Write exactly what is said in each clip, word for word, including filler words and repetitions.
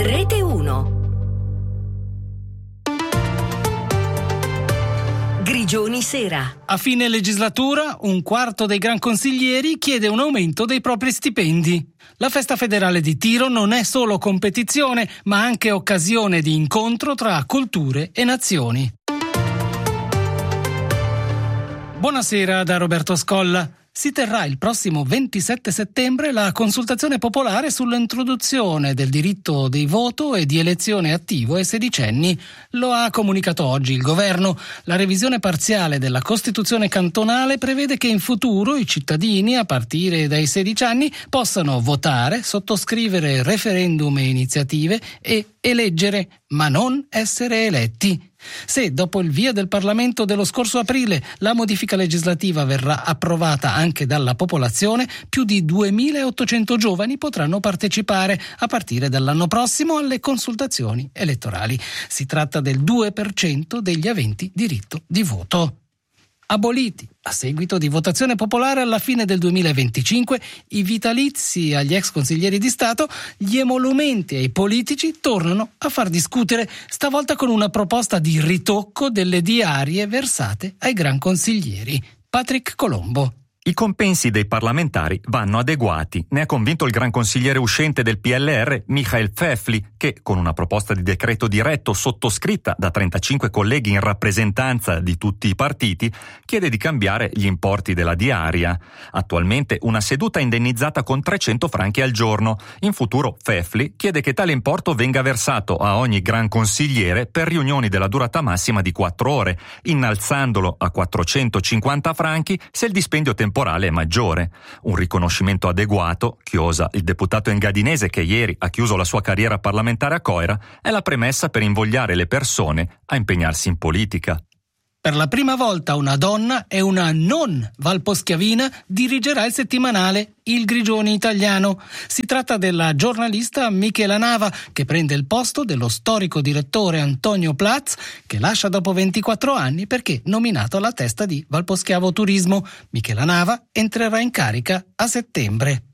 Rete uno. Grigioni Sera. A fine legislatura, un quarto dei gran consiglieri chiede un aumento dei propri stipendi. La festa federale di tiro non è solo competizione, ma anche occasione di incontro tra culture e nazioni. Buonasera da Roberto Scolla. Si terrà il prossimo ventisette settembre la consultazione popolare sull'introduzione del diritto di voto e di elezione attivo ai sedicenni. Lo ha comunicato oggi il governo. La revisione parziale della Costituzione cantonale prevede che in futuro i cittadini, a partire dai sedici anni, possano votare, sottoscrivere referendum e iniziative e eleggere, ma non essere eletti. Se dopo il via del Parlamento dello scorso aprile la modifica legislativa verrà approvata anche dalla popolazione, più di duemilaottocento giovani potranno partecipare a partire dall'anno prossimo alle consultazioni elettorali. Si tratta del due per cento degli aventi diritto di voto. Aboliti, a seguito di votazione popolare alla fine del duemilaventicinque, i vitalizi agli ex consiglieri di Stato, gli emolumenti ai politici tornano a far discutere, stavolta con una proposta di ritocco delle diarie versate ai gran consiglieri. Patrick Colombo. I compensi dei parlamentari vanno adeguati, ne ha convinto il gran consigliere uscente del P L R, Michael Pfeffli, che, con una proposta di decreto diretto sottoscritta da trentacinque colleghi in rappresentanza di tutti i partiti, chiede di cambiare gli importi della diaria. Attualmente una seduta è indennizzata con trecento franchi al giorno. In futuro Pfeffli chiede che tale importo venga versato a ogni gran consigliere per riunioni della durata massima di quattro ore, innalzandolo a quattrocentocinquanta franchi se il dispendio temporale temporale è maggiore. Un riconoscimento adeguato, chiosa il deputato engadinese che ieri ha chiuso la sua carriera parlamentare a Coira, è la premessa per invogliare le persone a impegnarsi in politica. Per la prima volta una donna e una non valposchiavina dirigerà il settimanale Il Grigioni Italiano. Si tratta della giornalista Michela Nava, che prende il posto dello storico direttore Antonio Platz, che lascia dopo ventiquattro anni perché nominato alla testa di Valposchiavo Turismo. Michela Nava entrerà in carica a settembre.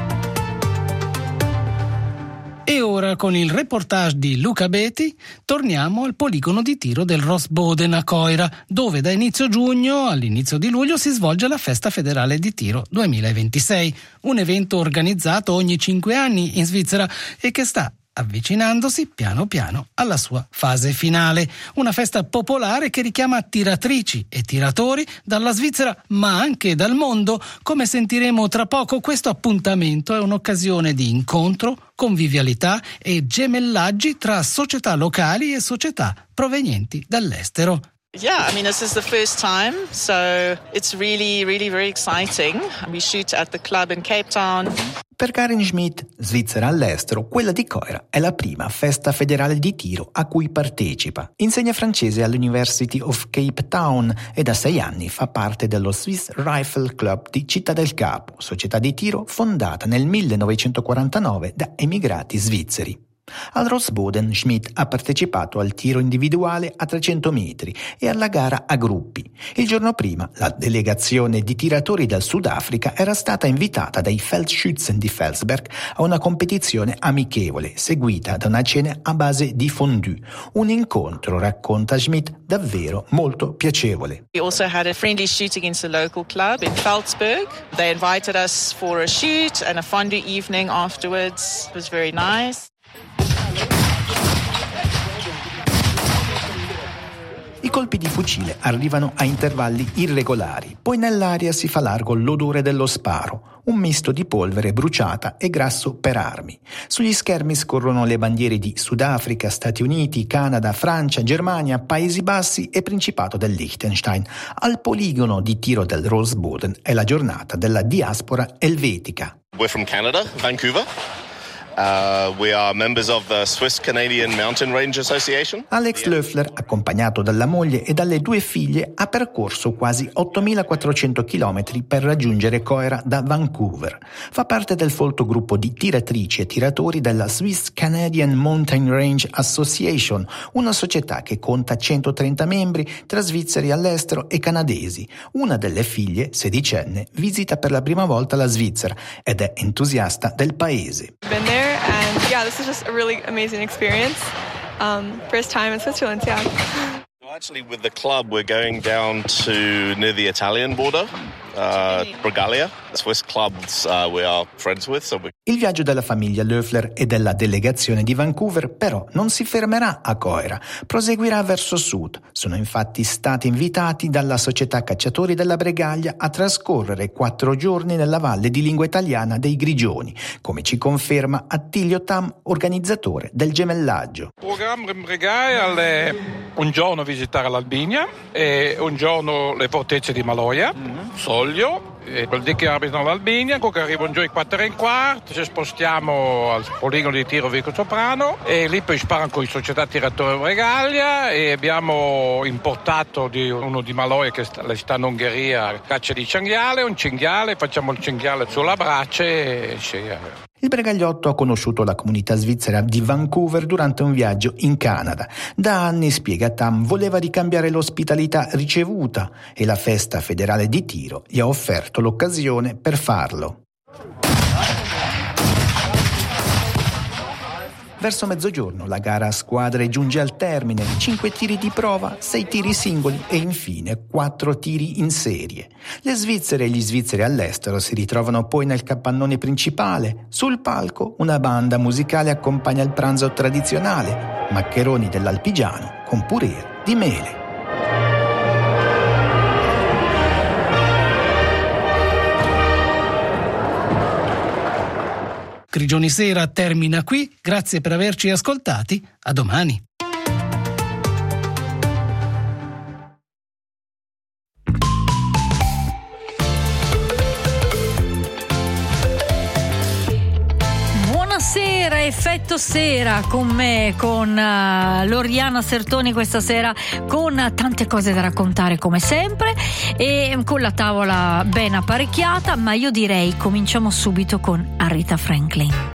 E ora, con il reportage di Luca Beti, torniamo al poligono di tiro del Rossboden a Coira, dove da inizio giugno all'inizio di luglio si svolge la Festa Federale di Tiro duemilaventisei, un evento organizzato ogni cinque anni in Svizzera e che sta avvicinandosi piano piano alla sua fase finale. Una festa popolare che richiama tiratrici e tiratori dalla Svizzera ma anche dal mondo. Come sentiremo tra poco, questo appuntamento è un'occasione di incontro, convivialità e gemellaggi tra società locali e società provenienti dall'estero. Yeah, I mean, this is the first time, so it's really, really very exciting. We shoot at the club in Cape Town. Per Karin Schmidt, svizzera all'estero, quella di Coira è la prima festa federale di tiro a cui partecipa. Insegna francese all'University of Cape Town e da sei anni fa parte dello Swiss Rifle Club di Città del Capo, società di tiro fondata nel millenovecentoquarantanove da emigrati svizzeri. Al Rossboden Schmidt ha partecipato al tiro individuale a trecento metri e alla gara a gruppi. Il giorno prima la delegazione di tiratori dal Sudafrica era stata invitata dai Feldschützen di Felsberg a una competizione amichevole seguita da una cena a base di fondue. Un incontro, racconta Schmidt, davvero molto piacevole. We also had a friendly shoot against a local club in Felsberg. They invited us for a shoot and a fondue evening afterwards. It was very nice. I colpi di fucile arrivano a intervalli irregolari, poi nell'aria si fa largo l'odore dello sparo, un misto di polvere bruciata e grasso per armi. Sugli schermi scorrono le bandiere di Sudafrica, Stati Uniti, Canada, Francia, Germania, Paesi Bassi e Principato del Liechtenstein. Al poligono di tiro del Rossboden è la giornata della diaspora elvetica. We're from Canada, Vancouver. Uh, we are members of the Swiss Canadian Mountain Range Association. Alex Löffler, accompagnato dalla moglie e dalle due figlie, ha percorso quasi ottomilaquattrocento chilometri per raggiungere Coira da Vancouver. Fa parte del folto gruppo di tiratrici e tiratori della Swiss Canadian Mountain Range Association, una società che conta centotrenta membri tra svizzeri all'estero e canadesi. Una delle figlie, sedicenne, visita per la prima volta la Svizzera ed è entusiasta del paese. Been there and yeah, this is just a really amazing experience. Um, first time in Switzerland, yeah. Actually, with the club, we're going down to near the Italian border, uh, Bregaglia. Swiss clubs uh, we are friends with. So we... Il viaggio della famiglia Loeffler e della delegazione di Vancouver però non si fermerà a Coira, proseguirà verso sud. Sono infatti stati invitati dalla società cacciatori della Bregaglia a trascorrere quattro giorni nella valle di lingua italiana dei Grigioni, come ci conferma Attilio Tam, organizzatore del gemellaggio. Il programma in Bregaglia è un giorno visitare l'Albinia e un giorno le fortezze di Maloja, mm-hmm. Soglio. E vuol dire che abitano l'Albinia, che arrivano giù ai quattro e un quarto, ci spostiamo al poligono di tiro Vico Soprano e lì poi sparano con i società tiratori Bregaglia e abbiamo importato di uno di Maloja che sta, sta in Ungheria, caccia di cinghiale, un cinghiale, facciamo il cinghiale sulla brace e sì. Il Bregagliotto ha conosciuto la comunità svizzera di Vancouver durante un viaggio in Canada. Da anni, spiega Tam, voleva ricambiare l'ospitalità ricevuta e la festa federale di tiro gli ha offerto l'occasione per farlo. Verso mezzogiorno la gara a squadre giunge al termine, cinque tiri di prova, sei tiri singoli e infine quattro tiri in serie. Le svizzere e gli svizzeri all'estero si ritrovano poi nel capannone principale. Sul palco una banda musicale accompagna il pranzo tradizionale, maccheroni dell'Alpigiano con purè di mele. Grigioni Sera termina qui, grazie per averci ascoltati, a domani. Buonasera, Effetto Sera con me, con uh, Loriana Sertoni questa sera, con tante cose da raccontare come sempre e con la tavola ben apparecchiata, ma io direi cominciamo subito con Aretha Franklin.